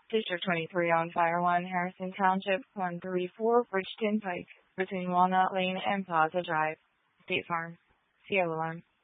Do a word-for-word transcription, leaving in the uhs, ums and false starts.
District twenty-three on Fire one, Harrison Township, one three four Bridgeton Pike, between Walnut Lane and Plaza Drive. State Farm. C O alarm.